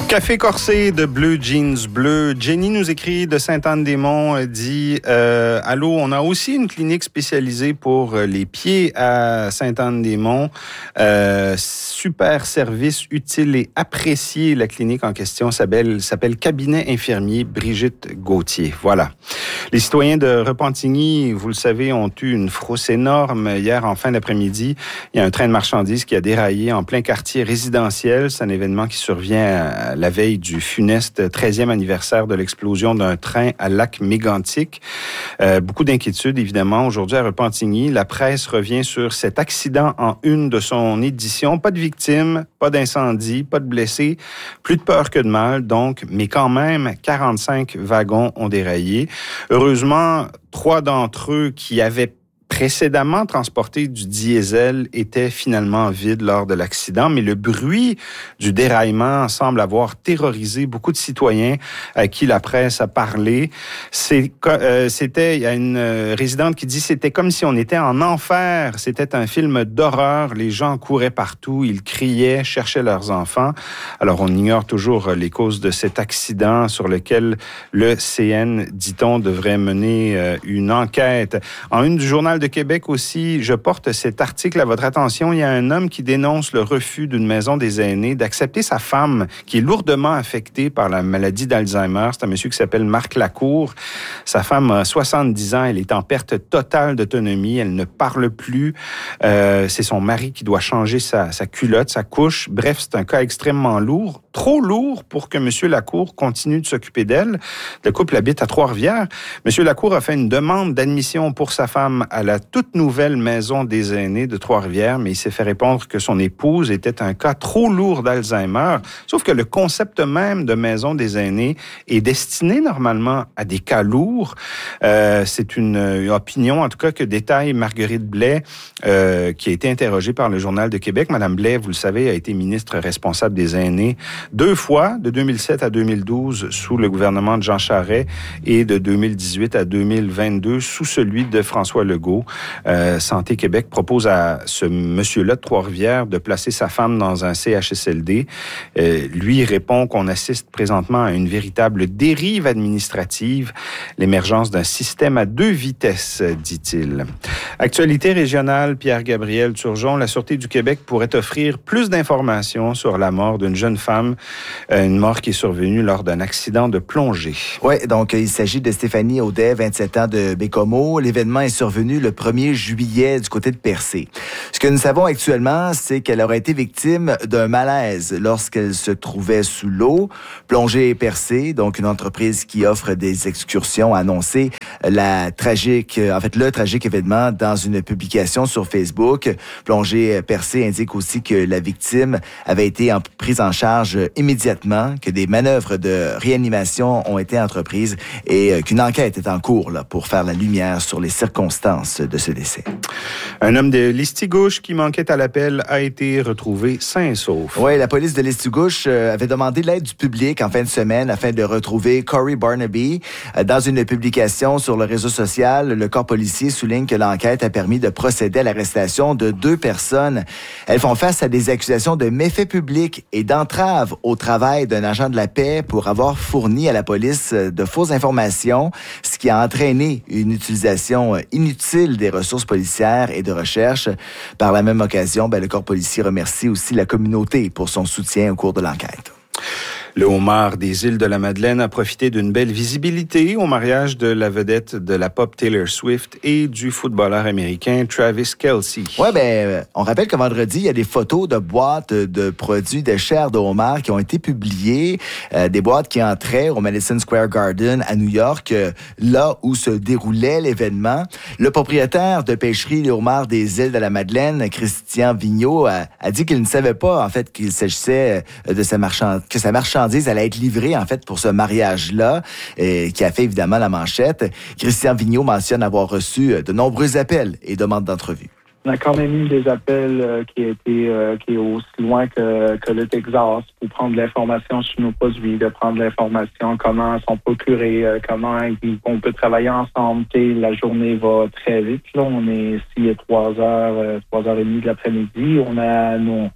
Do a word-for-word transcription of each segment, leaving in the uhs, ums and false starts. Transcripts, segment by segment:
Café corsé de bleu, jeans bleu. Jenny nous écrit de Sainte-Anne-des-Monts, dit euh, « Allô, on a aussi une clinique spécialisée pour les pieds à Sainte-Anne-des-Monts. Euh, super service, utile et apprécié. La clinique en question s'appelle, s'appelle Cabinet infirmier Brigitte Gauthier. » Voilà. Les citoyens de Repentigny, vous le savez, ont eu une frousse énorme hier en fin d'après-midi. Il y a un train de marchandises qui a déraillé en plein quartier résidentiel. C'est un événement qui survient à la veille du funeste treizième anniversaire de l'explosion d'un train à Lac-Mégantic. Euh, beaucoup d'inquiétudes, évidemment. Aujourd'hui, à Repentigny, la presse revient sur cet accident en une de son édition. Pas de victimes, pas d'incendie, pas de blessés. Plus de peur que de mal, donc. Mais quand même, quarante-cinq wagons ont déraillé. Heureusement, trois d'entre eux qui avaient précédemment transporté du diesel étaient finalement vides lors de l'accident, mais le bruit du déraillement semble avoir terrorisé beaucoup de citoyens à qui la presse a parlé. C'est, euh, c'était, il y a une résidente qui dit, c'était comme si on était en enfer. C'était un film d'horreur. Les gens couraient partout, ils criaient, cherchaient leurs enfants. Alors, on ignore toujours les causes de cet accident sur lequel le C N, dit-on, devrait mener euh, une enquête. En une du Journal de Québec aussi, je porte cet article à votre attention. Il y a un homme qui dénonce le refus d'une maison des aînés d'accepter sa femme qui est lourdement affectée par la maladie d'Alzheimer. C'est un monsieur qui s'appelle Marc Lacour. Sa femme a soixante-dix ans. Elle est en perte totale d'autonomie. Elle ne parle plus. Euh, c'est son mari qui doit changer sa, sa culotte, sa couche. Bref, c'est un cas extrêmement lourd. Trop lourd pour que M. Lacour continue de s'occuper d'elle. Le couple habite à Trois-Rivières. M. Lacour a fait une demande d'admission pour sa femme à la toute nouvelle maison des aînés de Trois-Rivières, mais il s'est fait répondre que son épouse était un cas trop lourd d'Alzheimer. Sauf que le concept même de maison des aînés est destiné normalement à des cas lourds. Euh, c'est une, une opinion, en tout cas, que détaille Marguerite Blais, euh, qui a été interrogée par le Journal de Québec. Madame Blais, vous le savez, a été ministre responsable des aînés deux fois, de deux mille sept à deux mille douze, sous le gouvernement de Jean Charest, et de deux mille dix-huit à deux mille vingt-deux, sous celui de François Legault. Euh, Santé Québec propose à ce monsieur-là de Trois-Rivières de placer sa femme dans un C H S L D. Euh, lui répond qu'on assiste présentement à une véritable dérive administrative, l'émergence d'un système à deux vitesses, dit-il. Actualité régionale, Pierre-Gabriel Turgeon, la Sûreté du Québec pourrait offrir plus d'informations sur la mort d'une jeune femme, euh, une mort qui est survenue lors d'un accident de plongée. Oui, donc il s'agit de Stéphanie Audet, vingt-sept ans, de Bécomo. L'événement est survenu le premier juillet du côté de Percé. Ce que nous savons actuellement, c'est qu'elle aurait été victime d'un malaise lorsqu'elle se trouvait sous l'eau. Plongée Percé, donc une entreprise qui offre des excursions, a annoncé la tragique, en fait le tragique événement dans une publication sur Facebook. Plongée Percé indique aussi que la victime avait été en, prise en charge immédiatement, que des manœuvres de réanimation ont été entreprises et qu'une enquête est en cours là, pour faire la lumière sur les circonstances de ce décès. Un homme de Listigouche qui manquait à l'appel a été retrouvé sain et sauf. Oui, la police de Listigouche avait demandé l'aide du public en fin de semaine afin de retrouver Corey Barnaby. Dans une publication sur le réseau social, le corps policier souligne que l'enquête a permis de procéder à l'arrestation de deux personnes. Elles font face à des accusations de méfaits publics et d'entrave au travail d'un agent de la paix pour avoir fourni à la police de fausses informations, ce qui a entraîné une utilisation inutile des ressources policières et de recherche. Par la même occasion, ben, le corps policier remercie aussi la communauté pour son soutien au cours de l'enquête. Le homard des îles de la Madeleine a profité d'une belle visibilité au mariage de la vedette de la pop Taylor Swift et du footballeur américain Travis Kelce. Oui, ben, on rappelle que vendredi, il y a des photos de boîtes de produits de chair de homard qui ont été publiées. Euh, des boîtes qui entraient au Madison Square Garden à New York, euh, là où se déroulait l'événement. Le propriétaire de pêcherie Les Homards des îles de la Madeleine, Christian Vigneault, a, a dit qu'il ne savait pas, en fait, qu'il s'agissait de sa marchand... que sa marchandise allait être livrée, en fait, pour ce mariage-là, et qui a fait évidemment la manchette. Christian Vigneault mentionne avoir reçu de nombreux appels et demandes d'entrevue. On a quand même eu des appels euh, qui étaient euh, qui est aussi loin que, que le Texas pour prendre de l'information sur nos produits, de prendre l'information comment ils sont procurés, euh, comment on peut travailler ensemble. T'sais, la journée va très vite. Là, on est ici à trois heures, euh, trois heures et demie de l'après-midi. On a nos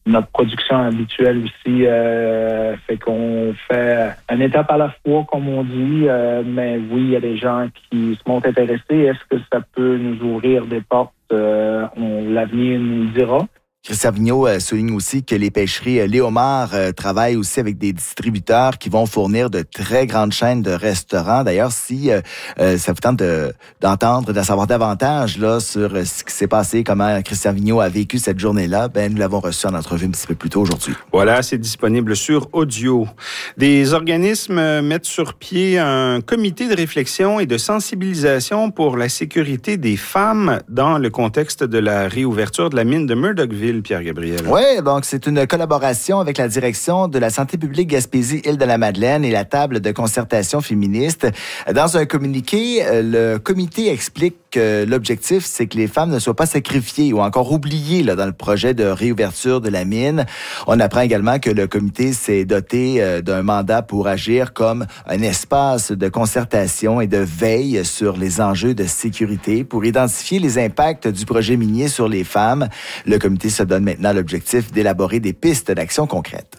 notre production habituelle aussi. Euh, fait qu'on fait une étape à la fois, comme on dit. Euh, mais oui, il y a des gens qui se montrent intéressés. Est-ce que ça peut nous ouvrir des portes? Euh, on, l'avenir nous le dira. Christian Vigneault euh, souligne aussi que les pêcheries euh, Léomar euh, travaillent aussi avec des distributeurs qui vont fournir de très grandes chaînes de restaurants. D'ailleurs, si euh, euh, ça vous tente de, d'entendre, d'en savoir davantage là sur euh, ce qui s'est passé, comment Christian Vigneault a vécu cette journée-là, ben nous l'avons reçu en entrevue un petit peu plus tôt aujourd'hui. Voilà, c'est disponible sur audio. Des organismes mettent sur pied un comité de réflexion et de sensibilisation pour la sécurité des femmes dans le contexte de la réouverture de la mine de Murdochville. Pierre-Gabriel. Oui, donc c'est une collaboration avec la direction de la santé publique Gaspésie-Île-de-la-Madeleine et la table de concertation féministe. Dans un communiqué, le comité explique que l'objectif, c'est que les femmes ne soient pas sacrifiées ou encore oubliées là, dans le projet de réouverture de la mine. On apprend également que le comité s'est doté d'un mandat pour agir comme un espace de concertation et de veille sur les enjeux de sécurité pour identifier les impacts du projet minier sur les femmes. Le comité se donne maintenant l'objectif d'élaborer des pistes d'action concrètes.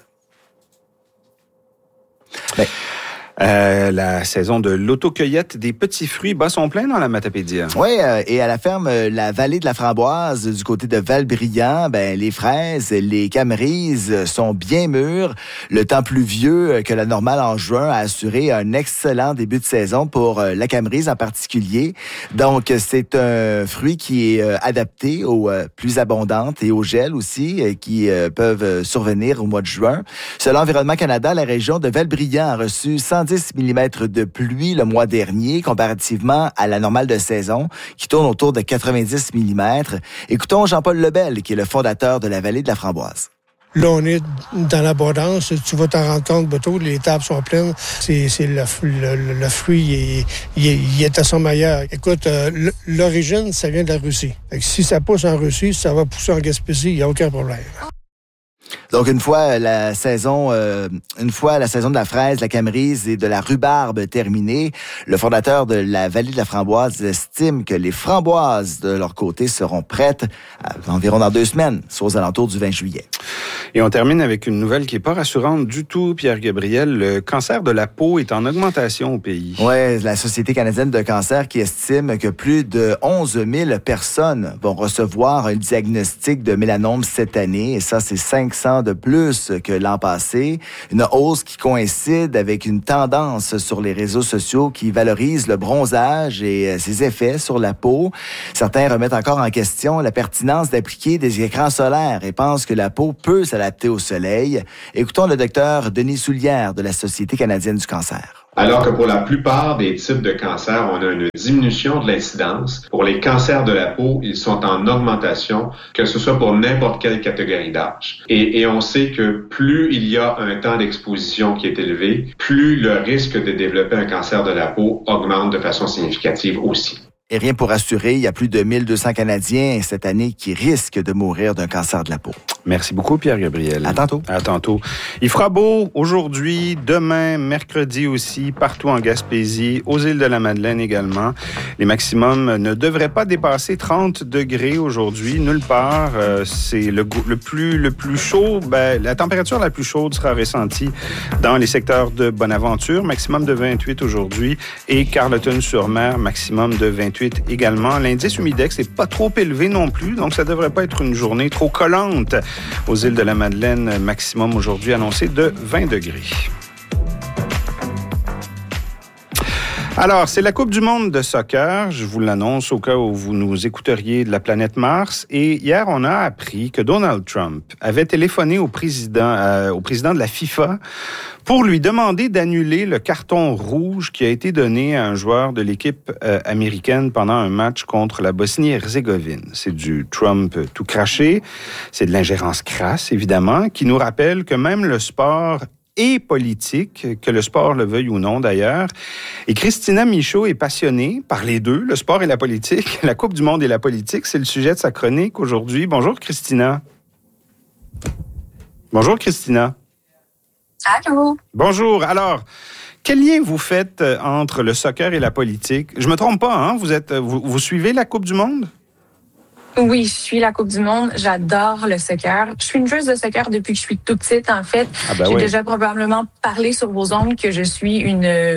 Ben, Euh, la saison de l'autocueillette des petits fruits bat son plein dans la Matapédia. Oui, euh, et à la ferme euh, La Vallée de la Framboise, du côté de Val-Brillant, ben, les fraises, les camerises sont bien mûres. Le temps pluvieux que la normale en juin a assuré un excellent début de saison pour euh, la camerise en particulier. Donc, c'est un fruit qui est euh, adapté aux euh, pluies abondantes et au gel aussi, euh, qui euh, peuvent survenir au mois de juin. Selon Environnement Canada, la région de Val-Brillant a reçu cent dix millimètres de pluie le mois dernier, comparativement à la normale de saison, qui tourne autour de quatre-vingt-dix millimètres. Écoutons Jean-Paul Lebel, qui est le fondateur de la Vallée de la Framboise. Là, on est dans l'abondance. Tu vas t'en rendre compte bientôt, les tables sont pleines. C'est, c'est le, le, le fruit, il est, il, est, il est à son meilleur. Écoute, euh, l'origine, ça vient de la Russie. Fait que si ça pousse en Russie, ça va pousser en Gaspésie, il n'y a aucun problème. Donc, une fois la saison, euh, une fois la saison de la fraise, la camerise et de la rhubarbe terminée, le fondateur de la Vallée de la Framboise estime que les framboises, de leur côté, seront prêtes à, environ dans deux semaines, soit aux alentours du vingt juillet. Et on termine avec une nouvelle qui n'est pas rassurante du tout, Pierre-Gabriel. Le cancer de la peau est en augmentation au pays. Oui, la Société canadienne de cancer qui estime que plus de onze mille personnes vont recevoir un diagnostic de mélanome cette année. Et ça, c'est cinq cents de plus que l'an passé. Une hausse qui coïncide avec une tendance sur les réseaux sociaux qui valorise le bronzage et ses effets sur la peau. Certains remettent encore en question la pertinence d'appliquer des écrans solaires et pensent que la peau peut s'adapter au soleil. Écoutons le docteur Denis Soulière de la Société canadienne du cancer. Alors que pour la plupart des types de cancers, on a une diminution de l'incidence. Pour les cancers de la peau, ils sont en augmentation, que ce soit pour n'importe quelle catégorie d'âge. Et, et on sait que plus il y a un temps d'exposition qui est élevé, plus le risque de développer un cancer de la peau augmente de façon significative aussi. Et rien pour assurer, il y a plus de mille deux cents Canadiens cette année qui risquent de mourir d'un cancer de la peau. Merci beaucoup, Pierre-Gabriel. À tantôt. À tantôt. Il fera beau aujourd'hui, demain, mercredi aussi, partout en Gaspésie, aux îles de la Madeleine également. Les maximums ne devraient pas dépasser trente degrés aujourd'hui, nulle part. Euh, c'est le, le, plus, le plus chaud, ben, la température la plus chaude sera ressentie dans les secteurs de Bonaventure, maximum de vingt-huit aujourd'hui, et Carleton-sur-Mer, maximum de vingt-huit également. L'indice humidex n'est pas trop élevé non plus, donc ça ne devrait pas être une journée trop collante. Aux îles de la Madeleine, maximum aujourd'hui annoncé de vingt degrés. Alors, c'est la Coupe du monde de soccer. Je vous l'annonce au cas où vous nous écouteriez de la planète Mars. Et hier, on a appris que Donald Trump avait téléphoné au président, euh, au président de la FIFA pour lui demander d'annuler le carton rouge qui a été donné à un joueur de l'équipe euh, américaine pendant un match contre la Bosnie-Herzégovine. C'est du Trump tout craché. C'est de l'ingérence crasse, évidemment, qui nous rappelle que même le sport et politique, que le sport le veuille ou non d'ailleurs. Et Christina Michaud est passionnée par les deux, le sport et la politique. La Coupe du monde et la politique, c'est le sujet de sa chronique aujourd'hui. Bonjour Christina. Bonjour Christina. Allô. Bonjour. Alors, quel lien vous faites entre le soccer et la politique? Je me trompe pas, hein? Vous êtes, vous, vous suivez la Coupe du monde? Oui, je suis la Coupe du Monde. J'adore le soccer. Je suis une joueuse de soccer depuis que je suis toute petite, en fait. Ah ben J'ai oui. déjà probablement parlé sur vos ondes que je suis une... Euh,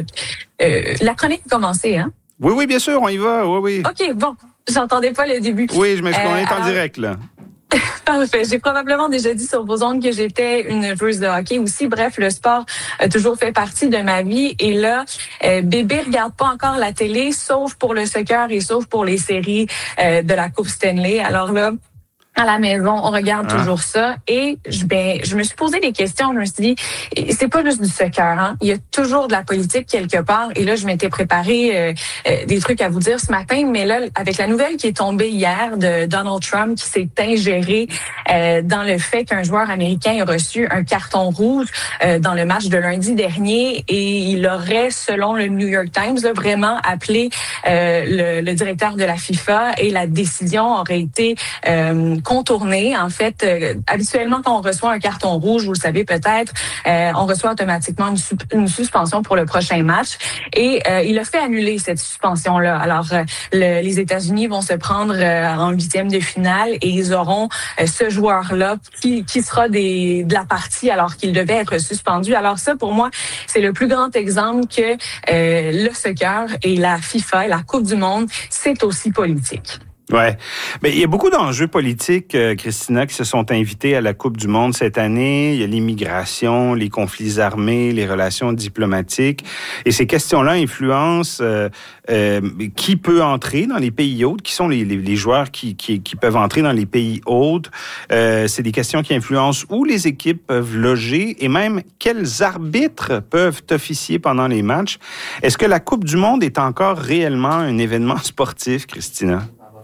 la chronique a commencé, hein? Oui, oui, bien sûr, on y va, oui, oui. OK, bon. J'entendais pas le début. Oui, je m'excuse, on Euh, est en alors- direct, là. Parfait. J'ai probablement déjà dit sur vos ondes que j'étais une joueuse de hockey aussi. Bref, le sport a toujours fait partie de ma vie. Et là, euh, bébé regarde pas encore la télé, sauf pour le soccer et sauf pour les séries euh, de la Coupe Stanley. Alors là, à la maison, on regarde Ah. toujours ça. Et je, ben, je me suis posé des questions. Je me suis dit, c'est pas juste du soccer, hein. Il y a toujours de la politique quelque part. Et là, je m'étais préparé euh, euh, des trucs à vous dire ce matin. Mais là, avec la nouvelle qui est tombée hier de Donald Trump qui s'est ingéré euh, dans le fait qu'un joueur américain a reçu un carton rouge euh, dans le match de lundi dernier. Et il aurait, selon le New York Times, là, vraiment appelé euh, le, le directeur de la FIFA. Et la décision aurait été... Euh, contourner. En fait, euh, habituellement, quand on reçoit un carton rouge, vous le savez peut-être, euh, on reçoit automatiquement une, su- une suspension pour le prochain match. Et euh, il a fait annuler cette suspension-là. Alors, euh, le, les États-Unis vont se prendre euh, en huitième de finale et ils auront euh, ce joueur-là qui, qui sera des, de la partie alors qu'il devait être suspendu. Alors ça, pour moi, c'est le plus grand exemple que euh, le soccer et la FIFA et la Coupe du Monde, c'est aussi politique. Ouais, mais il y a beaucoup d'enjeux politiques, euh, Christina, qui se sont invités à la Coupe du Monde cette année. Il y a l'immigration, les conflits armés, les relations diplomatiques, et ces questions-là influencent euh, euh, qui peut entrer dans les pays hôtes, qui sont les, les, les joueurs qui, qui, qui peuvent entrer dans les pays hôtes. Euh, c'est des questions qui influencent où les équipes peuvent loger et même quels arbitres peuvent officier pendant les matchs. Est-ce que la Coupe du Monde est encore réellement un événement sportif, Christina?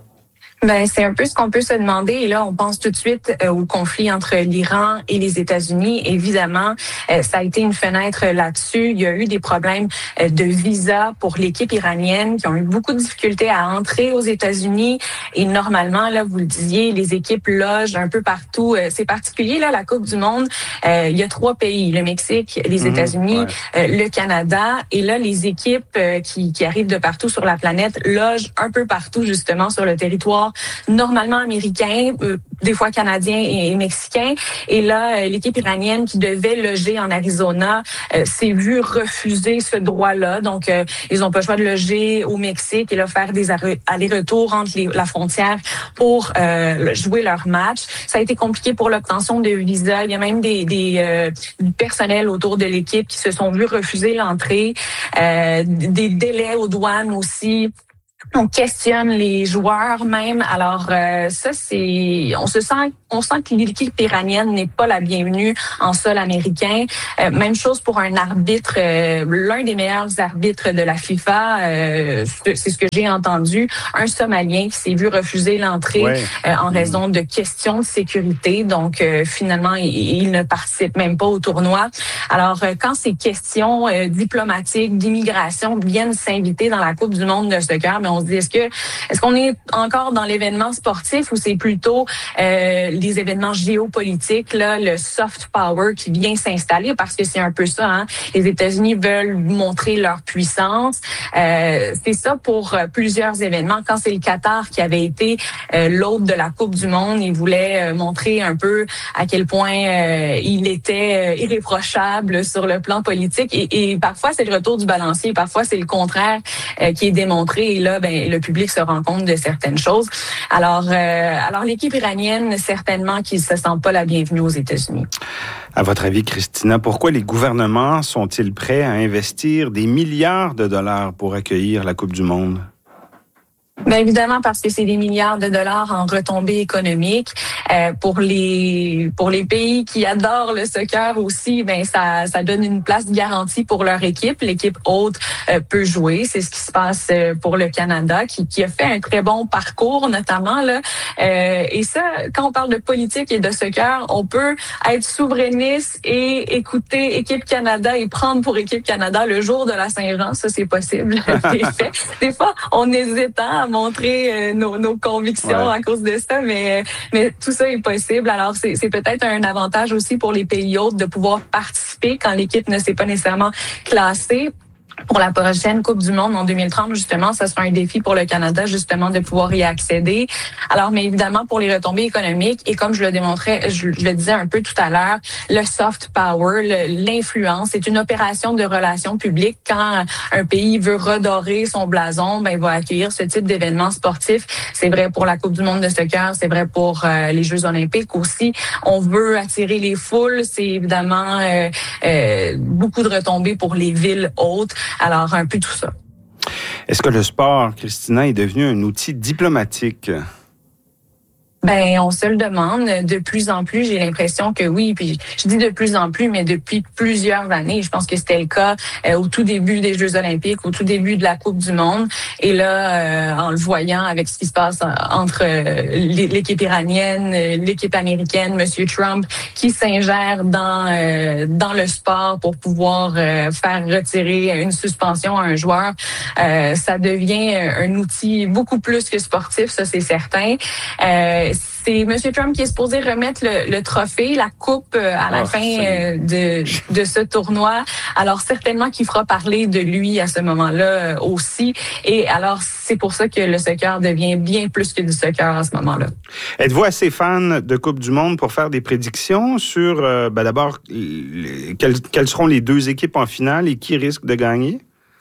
Ben, c'est un peu ce qu'on peut se demander. Et là, on pense tout de suite euh, au conflit entre l'Iran et les États-Unis. Évidemment, euh, ça a été une fenêtre là-dessus. Il y a eu des problèmes euh, de visa pour l'équipe iranienne qui ont eu beaucoup de difficultés à entrer aux États-Unis. Et normalement, là, vous le disiez, les équipes logent un peu partout. Euh, c'est particulier, là, la Coupe du Monde. Euh, il y a trois pays, le Mexique, les Mmh, États-Unis, ouais. euh, le Canada. Et là, les équipes euh, qui, qui arrivent de partout sur la planète logent un peu partout, justement, sur le territoire normalement américain, euh, des fois canadien et, et mexicain. Et là, euh, l'équipe iranienne qui devait loger en Arizona euh, s'est vue refuser ce droit-là. Donc, euh, ils n'ont pas le choix de loger au Mexique et là, faire des allers-retours entre les, la frontière pour euh, jouer leur match. Ça a été compliqué pour l'obtention de visa. Il y a même des, des euh, du personnel autour de l'équipe qui se sont vus refuser l'entrée. Euh, des délais aux douanes aussi. On questionne les joueurs même. Alors euh, ça, c'est, on se sent, on sent que l'équipe iranienne n'est pas la bienvenue en sol américain. Euh, même chose pour un arbitre, euh, l'un des meilleurs arbitres de la FIFA. Euh, c'est ce que j'ai entendu. Un Somalien qui s'est vu refuser l'entrée Ouais. euh, en raison de questions de sécurité. Donc euh, finalement, il, il ne participe même pas au tournoi. Alors euh, quand ces questions euh, diplomatiques, d'immigration viennent s'inviter dans la Coupe du Monde de soccer, mais on se dit, est-ce que est-ce qu'on est encore dans l'événement sportif ou c'est plutôt euh, les événements géopolitiques, là, le soft power qui vient s'installer, parce que c'est un peu ça, hein? Les États-Unis veulent montrer leur puissance. Euh, c'est ça pour euh, plusieurs événements. Quand c'est le Qatar qui avait été euh, l'hôte de la Coupe du Monde, il voulait euh, montrer un peu à quel point euh, il était euh, irréprochable sur le plan politique. Et, et parfois, c'est le retour du balancier. Parfois, c'est le contraire euh, qui est démontré. Et là, ben, le public se rend compte de certaines choses. Alors, euh, alors l'équipe iranienne, certainement qu'ils ne se sentent pas la bienvenue aux États-Unis. À votre avis, Christina, pourquoi les gouvernements sont-ils prêts à investir des milliards de dollars pour accueillir la Coupe du Monde? Bien évidemment, parce que c'est des milliards de dollars en retombées économiques. Euh, pour les pour les pays qui adorent le soccer aussi, ben ça ça donne une place garantie pour leur équipe. L'équipe hôte euh, peut jouer. C'est ce qui se passe euh, pour le Canada, qui qui a fait un très bon parcours notamment là. Euh, et ça, quand on parle de politique et de soccer, on peut être souverainiste et écouter Équipe Canada et prendre pour Équipe Canada le jour de la Saint-Jean. Ça, c'est possible. C'est fait. Des fois, on hésite à montrer euh, nos, nos convictions Ouais. à cause de ça, mais mais tout ça est possible. Alors c'est c'est peut-être un avantage aussi pour les pays hôtes de pouvoir participer quand l'équipe ne s'est pas nécessairement classée. pour la prochaine Coupe du Monde en deux mille trente, justement, ça sera un défi pour le Canada, justement, de pouvoir y accéder. Alors, mais évidemment, pour les retombées économiques, et comme je le démontrais, je, je le disais un peu tout à l'heure, le soft power, le, l'influence, c'est une opération de relations publiques. Quand un pays veut redorer son blason, ben, il va accueillir ce type d'événements sportifs. C'est vrai pour la Coupe du Monde de soccer, c'est vrai pour euh, les Jeux olympiques aussi. On veut attirer les foules, c'est évidemment euh, euh, beaucoup de retombées pour les villes hautes. Alors, un peu tout ça. Est-ce que le sport, Christina, est devenu un outil diplomatique? Ben, on se le demande de plus en plus. J'ai l'impression que oui. Puis je dis de plus en plus, mais depuis plusieurs années. Je pense que c'était le cas euh, au tout début des Jeux olympiques, au tout début de la Coupe du Monde. Et là, euh, en le voyant avec ce qui se passe entre euh, l'équipe iranienne, l'équipe américaine, Monsieur Trump, qui s'ingère dans euh, dans le sport pour pouvoir euh, faire retirer une suspension à un joueur, euh, ça devient un outil beaucoup plus que sportif, ça c'est certain. Euh, C'est M. Trump qui est supposé remettre le, le trophée, la coupe euh, à la oh, fin euh, de, de ce tournoi. Alors, certainement qu'il fera parler de lui à ce moment-là euh, aussi. Et alors, c'est pour ça que le soccer devient bien plus que du soccer à ce moment-là. Êtes-vous assez fan de Coupe du Monde pour faire des prédictions sur, euh, ben d'abord, quelles, quelles seront les deux équipes en finale et qui risque de gagner?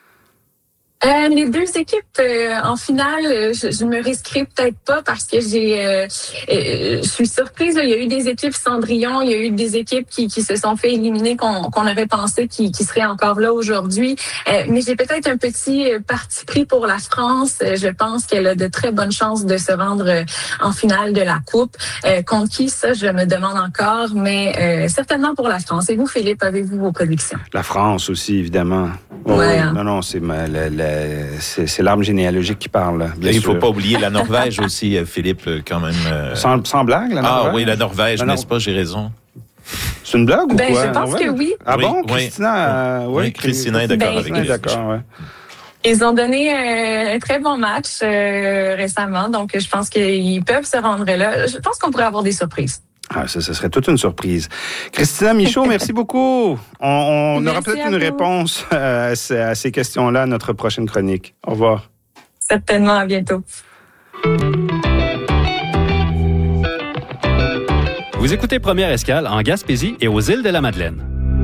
Euh, les deux équipes euh, en finale, je, je me risquerai peut-être pas parce que j'ai, euh, euh, je suis surprise. Là, il y a eu des équipes Cendrillon, il y a eu des équipes qui, qui se sont fait éliminer qu'on, qu'on aurait pensé qui, qui seraient encore là aujourd'hui. Euh, mais j'ai peut-être un petit parti pris pour la France. Je pense qu'elle a de très bonnes chances de se rendre en finale de la Coupe. Euh, contre qui, ça, je me demande encore, mais euh, certainement pour la France. Et vous, Philippe, avez-vous vos prédictions? La France aussi, évidemment. Oh, ouais, oui. hein. Non, non, c'est ma, la, la, C'est, c'est l'arbre généalogique qui parle. Bien il ne faut pas oublier la Norvège aussi, Philippe, quand même. Euh... Sans, sans blague, la Norvège? Ah oui, la Norvège, la Nor- n'est-ce pas? J'ai raison. C'est une blague ou ben, quoi? Je pense que oui. Ah oui, bon? Oui. Christina, euh, oui, oui, Christina est d'accord ben, avec oui, lui. D'accord, ouais. Ils ont donné euh, un très bon match euh, récemment, donc je pense qu'ils peuvent se rendre là. Je pense qu'on pourrait avoir des surprises. Ah, ça, ça serait toute une surprise. Christina Michaud, merci beaucoup. On, on aura peut-être une vous. réponse à, à ces questions-là à notre prochaine chronique. Au revoir. Certainement, à bientôt. Vous écoutez Première Escale en Gaspésie et aux îles de la Madeleine.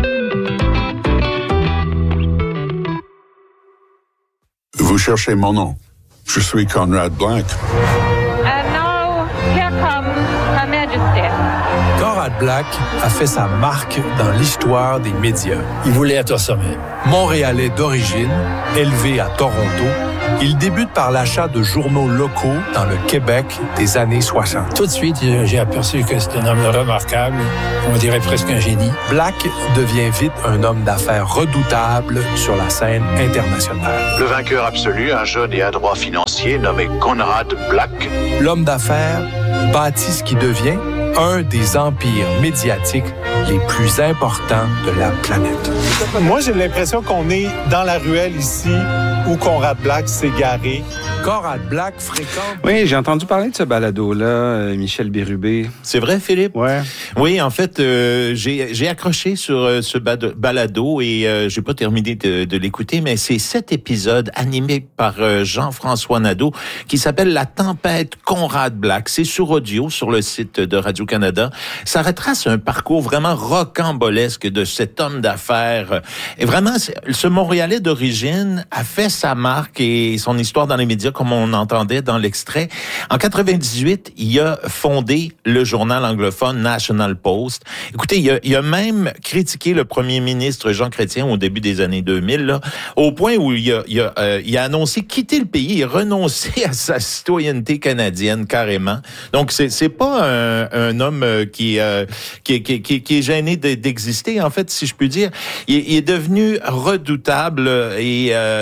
Vous cherchez mon nom. Je suis Conrad Black. And now, here comes Her Majesty. Conrad Black a fait sa marque dans l'histoire des médias. Il voulait être au sommet. Montréalais d'origine, élevé à Toronto, il débute par l'achat de journaux locaux dans le Québec des années soixante. Tout de suite, j'ai aperçu que c'était un homme remarquable, on dirait presque un génie. Black devient vite un homme d'affaires redoutable sur la scène internationale. Le vainqueur absolu, un jeune et adroit financier nommé Conrad Black. L'homme d'affaires bâtit ce qui devient un des empires médiatiques les plus importants de la planète. Moi, j'ai l'impression qu'on est dans la ruelle ici où Conrad Black s'est garé. Conrad Black fréquente... Oui, j'ai entendu parler de ce balado-là, euh, Michel Bérubé. C'est vrai, Philippe? Ouais. Oui, en fait, euh, j'ai, j'ai accroché sur euh, ce balado et euh, j'ai pas terminé de, de l'écouter, mais c'est sept épisodes animés par euh, Jean-François Nadeau qui s'appelle La tempête Conrad Black. C'est sur audio, sur le site de Radio-Canada. Ça retrace un parcours vraiment rocambolesque de cet homme d'affaires. Et vraiment, ce Montréalais d'origine a fait sa marque et son histoire dans les médias, comme on entendait dans l'extrait. En quatre-vingt-dix-huit, il a fondé le journal anglophone National Post. Écoutez, il a, il a même critiqué le premier ministre Jean Chrétien au début des années deux mille, là, au point où il a, il a, euh, il a annoncé quitter le pays et renoncer à sa citoyenneté canadienne carrément. Donc, c'est, c'est pas un, un homme qui, euh, qui, qui, qui, qui est gêné d'exister, en fait, si je puis dire. Il, il est devenu redoutable et euh, il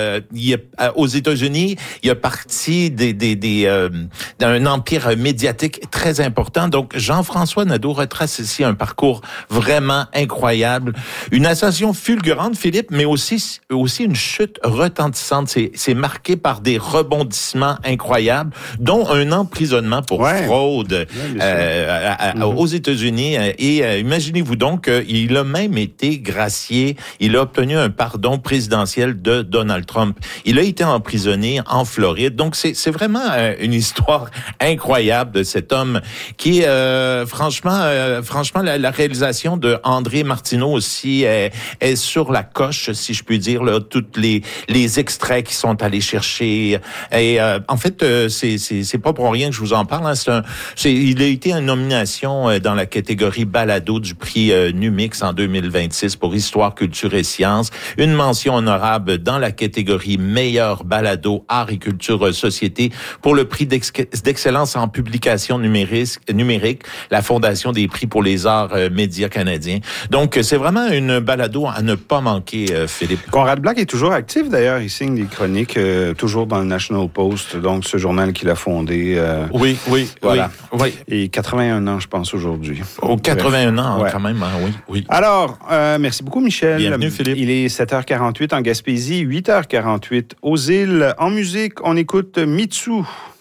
il a, aux États-Unis, il a parti des, des, des, euh, d'un empire médiatique très important. Donc, Jean-François Nadeau retrace ici un parcours vraiment incroyable. Une ascension fulgurante, Philippe, mais aussi, aussi une chute retentissante. C'est, c'est marqué par des rebondissements incroyables, dont un emprisonnement pour ouais. fraude ouais, euh, à, à, mm-hmm. aux États-Unis. Et euh, imaginez-vous donc qu'il a même été gracié, il a obtenu un pardon présidentiel de Donald Trump. Il a été emprisonné en Floride. Donc, c'est, c'est vraiment euh, une histoire incroyable de cet homme qui, euh, franchement, euh, franchement, la, la réalisation de André Martineau aussi est, est sur la coche, si je puis dire, là, toutes les, les extraits qui sont allés chercher. Et euh, en fait, euh, c'est, c'est, c'est pas pour rien que je vous en parle. Hein. C'est un, c'est, il a été en nomination euh, dans la catégorie balado du prix euh, Numix en deux mille vingt-six pour Histoire, Culture et Sciences. Une mention honorable dans la catégorie meilleur balado, art et culture société pour le prix d'ex- d'excellence en publication numérique, numérique, la Fondation des prix pour les arts euh, médias canadiens. Donc, c'est vraiment une balado à ne pas manquer, euh, Philippe. Conrad Black est toujours actif, d'ailleurs. Il signe des chroniques euh, toujours dans le National Post, donc ce journal qu'il a fondé. Euh, oui, oui, voilà. oui, oui. Et quatre-vingt-un ans, je pense, aujourd'hui. Oh, quatre-vingt-un ans, ouais. quand même, hein, oui, oui. Alors, euh, merci beaucoup, Michel. Bienvenue, Philippe. Il est sept heures quarante-huit en Gaspésie, huit heures quarante-huit aux îles. En musique, on écoute Mitsu.